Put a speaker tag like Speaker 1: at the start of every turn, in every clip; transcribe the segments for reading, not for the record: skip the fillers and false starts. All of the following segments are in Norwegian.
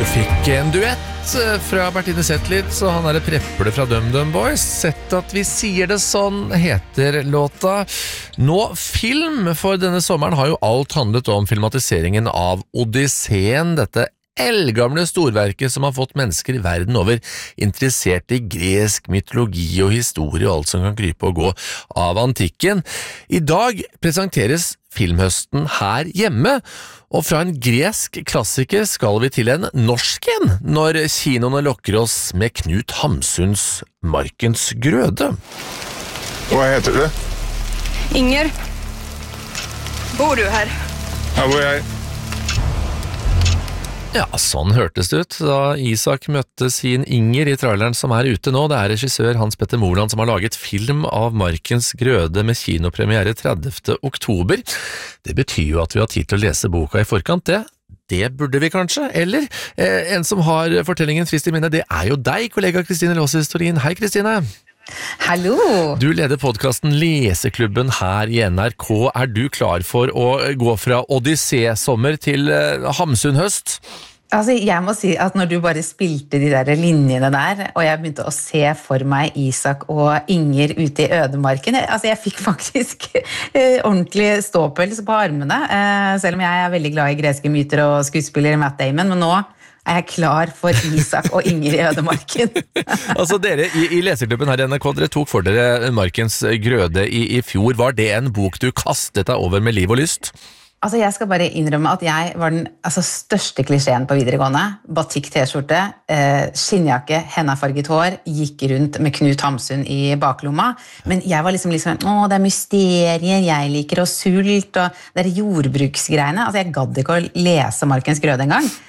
Speaker 1: Fikk en duett fra Bertine Zetlitz, og han prepple fra DumDum Boys. Sett at vi sier det sånn, heter låta. Nå film, for denne sommeren har jo alt handlet om filmatiseringen av Odysseen, dette eldgamle storverket som har fått mennesker verden over interessert i gresk mytologi og historie og alt som kan krype og gå av antikken. I dag presenteres filmhøsten her hjemme, og fra en gresk klassiker skal vi til en norsk en, når kinoene lokker oss med Knut Hamsuns Markens grøde.
Speaker 2: Hva heter du?
Speaker 3: Inger. Bor du her?
Speaker 2: Her bor jeg.
Speaker 1: Ja, sånn hørtes det ut da Isak møtte sin Inger i traileren som ute nå. Det regissør Hans Petter Moland som har laget film av Markens grøde med kinopremiere 30. oktober. Det betyr jo at vi har tid til å lese boka i forkant, det burde vi kanskje, eller en som har fortellingen frist i minne, det jo deg, kollega Kristine Låsis Torin. Hei Kristine!
Speaker 4: Hallo!
Speaker 1: Du leder podcasten Leseklubben her i NRK. Du klar for å gå fra Odyssé-sommer til Hamsun høst?
Speaker 4: Altså, jeg må si at når du bare spilte de der linjene der, og jeg begynte å se for meg Isak og Inger ute i ødemarken, altså jeg fikk faktisk ordentlig ståpels på armene, selv om jeg veldig glad i greske myter og skuespiller Matt Damon, men nå jeg klar for Isak og Inger i ødemarken.
Speaker 1: Altså dere i Leseklubben her i NRK, dere tok for dere Markens grøde i fjor. Var det en bok du kastet deg over med liv og lyst?
Speaker 4: Altså jeg skal bare innrømme at jeg var den største klisjeen på videregående. Batikk t-skjorte, skinnjakke, hennafarget hår, gikk rundt med Knut Hamsun i baklomma. Men jeg var liksom, det mysterier jeg liker, og sult, og det jordbruksgreiene. Altså jeg gadd ikke å lese Markens grøde en gang.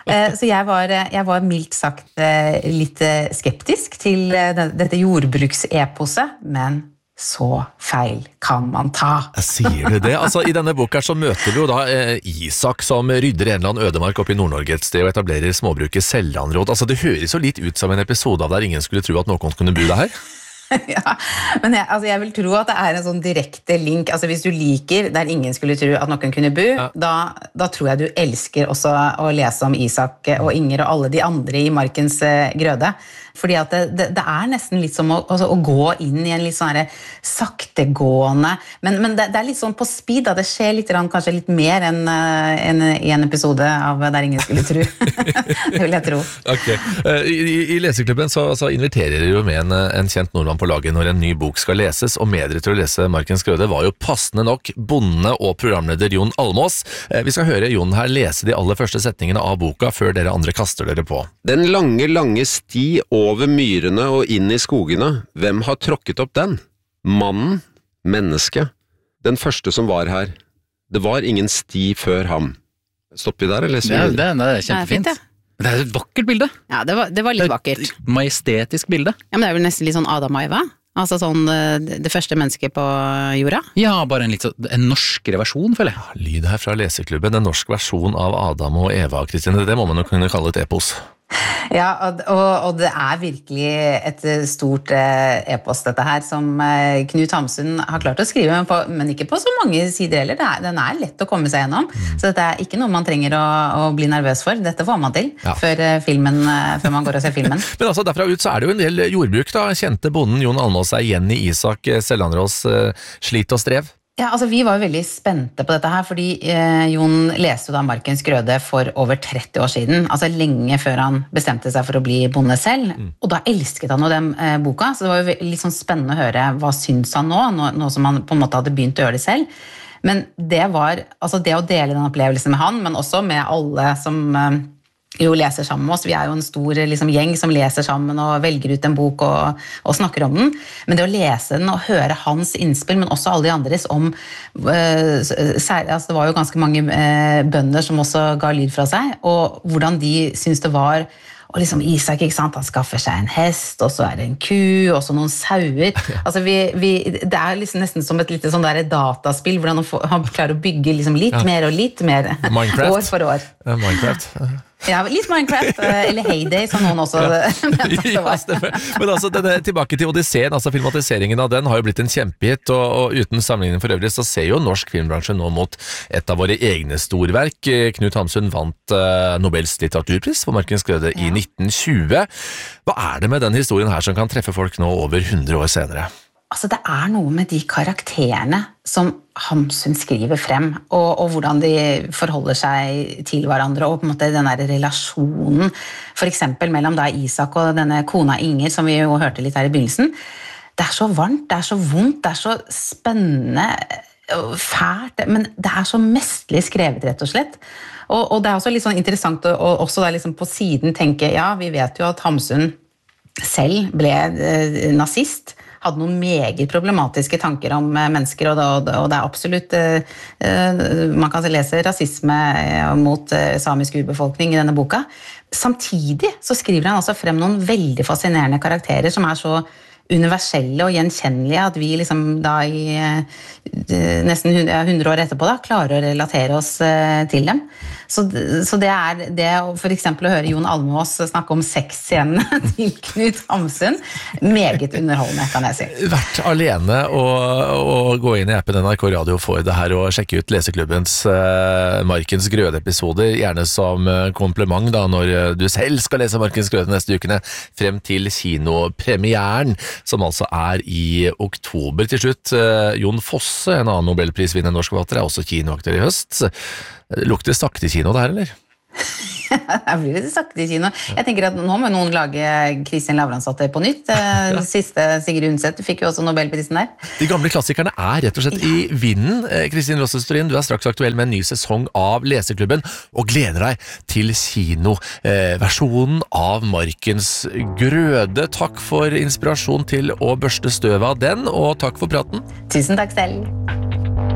Speaker 4: Så jeg var mildt sagt litt skeptisk til dette jordbrukseposet, men så feil kan man ta.
Speaker 1: Sier du det? Altså, i denne boka så møter du jo da Isak som rydder en eller annen ødemark opp i Nord-Norge et sted og etablerer småbruket Sellandråd. Altså, det høres jo litt ut som en episode av der ingen skulle tro at noen kunne bo der.
Speaker 4: Ja, men jeg vil tro at det en sånn direkte link. Altså hvis du liker der ingen skulle tro at noen kunne bo, da tror jeg du elsker også å lese om Isak og Inger og alle de andre i Markens grøde. Fordi at det nesten litt som å gå inn i en litt sånn saktegående, men det litt sånn på speed, da. Det skjer litt, kanskje litt mer enn i en episode av Der ingen skulle tro. Det vil jeg tro.
Speaker 1: Okay. I Leseklubben så inviterer dere jo med en kjent nordmann på laget når en ny bok skal leses, og med dere til å lese Markens grøde var jo passende nok bonde og programleder Jon Almås. Vi skal høre Jon her lese de aller første setningene av boka før dere andre kaster dere på.
Speaker 5: Den lange sti over myrene og inn i skogene. Hvem har tråkket opp den? Mannen, mennesket, den første som var her. Det var ingen sti før ham. Stopper vi der, eller?
Speaker 6: Det kjempefint. Det et vakkert bilde.
Speaker 7: Ja, det var litt vakkert.
Speaker 6: Majestetisk bilde.
Speaker 7: Ja, men det vel nesten litt sånn Adam og Eva. Altså sånn det første mennesket på jorda.
Speaker 6: Ja, bare en norskere versjon, føler jeg.
Speaker 1: Ja, lyd her fra Leseklubben, en norsk versjon av Adam og Eva, Kristine. Det må man jo kunne kalle et epos.
Speaker 4: Ja, og det virkelig et stort epos dette her, som Knut Hamsun har klart å skrive, men ikke på så mange sider heller. Den lett å komme seg gjennom, så dette ikke noe man trenger å bli nervøs for. Dette får man til før man går og ser filmen.
Speaker 1: Men altså, derfra ut så det jo en del jordbruk da. Kjente bonden Jon Almås igjen i Isak Sellandråds slit og strev?
Speaker 4: Ja, altså vi var jo veldig spente på dette her, fordi Jon leste jo da Markens grøde for over 30 år siden, altså lenge før han bestemte seg for å bli bonde selv, og da elsket han jo den boka, så det var jo litt sånn spennende å høre hva syns han nå som han på en måte hadde begynt å gjøre det selv, men det var, altså det å dele den opplevelsen med han, men også med alle som jo leser sammen med oss. Vi jo en stor gjeng som leser sammen og velger ut en bok og snakker om den. Men det å lese den og høre hans innspill, men også alle de andres om det var jo ganske mange bønder som også ga lyd fra seg, og hvordan de synes det var. Og Isak, ikke sant, han skaffer seg en hest, og så det en ku, og så noen sauer. Altså det nesten som et lite sånn der dataspill, hvordan han klarer å bygge litt mer og litt mer
Speaker 1: Minecraft.
Speaker 4: år for år.
Speaker 1: Minecraft.
Speaker 4: Ja, litt Minecraft, eller Heyday, som noen også
Speaker 1: Ja, stemmer. Men altså, tilbake til Odysseen, altså filmatiseringen av den har jo blitt en kjempehit, og uten sammenligning for øvrig så ser jo norsk filmbransje nå mot et av våre egne storverk. Knut Hamsun vant Nobels litteraturpris for Markens Grøde i 1920. Hva det med den historien her som kan treffe folk nå over 100 år senere?
Speaker 4: Altså, det noe med de karakterene som Hamsun skriver frem, og hvordan de forholder seg til hverandre, og på en måte den der relasjonen, for eksempel mellom da Isak og denne kona Inger, som vi jo hørte litt her i begynnelsen. Det så varmt, det så vondt, det så spennende, fælt, men det så mestlig skrevet, rett og slett. Og det også litt sånn interessant å også da liksom på siden tenke, ja, vi vet jo at Hamsun selv ble nazist, hadde noen meget problematiske tanker om mennesker, og det absolutt, man kan lese rasisme mot samisk urbefolkning i denne boka. Samtidig så skriver han altså frem noen veldig fascinerende karakterer som så universelle og gjenkjennelige, at vi liksom da i nesten 100 år etterpå da, klarer å relatere oss til dem. Så det det for eksempel å høre Jon Almaas snakke om sexscenene til Knut Hamsun, meget underholdende, kan jeg si.
Speaker 1: Vært alene og gå inn i appen NRK Radio for det her og sjekke ut Leseklubbens Markens Grøde-episoder, gjerne som kompliment da, når du selv skal lese Markens Grøde neste ukene, frem til kinopremieren, som altså i oktober. Til slutt, Jon Fosse, en annen Nobelprisvinner norsk forfatter, også kinoaktør i høst. Lukter sakte kino det her, eller?
Speaker 4: Det blir litt sakte kino. Jeg tenker at nå må noen lage Kristin Lavransdatter på nytt. Siste Sigrid Undset fikk jo også Nobelprisen der.
Speaker 1: De gamle klassikerne rett og slett i vinden. Kristin Rossestorin, du straks aktuell med en ny sesong av Leseklubben, og gleder deg til kinoversjonen av Markens Grøde. Takk for inspirasjon til å børste støv av den, og takk for praten.
Speaker 4: Tusen takk selv.